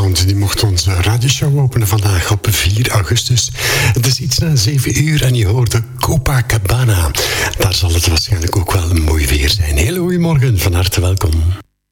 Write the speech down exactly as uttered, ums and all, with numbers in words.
Sound die mocht onze radioshow openen vandaag op vier augustus. Het is iets na zeven uur en je hoort de Copacabana. Daar zal het waarschijnlijk ook wel mooi weer zijn. Hele goeiemorgen, van harte welkom.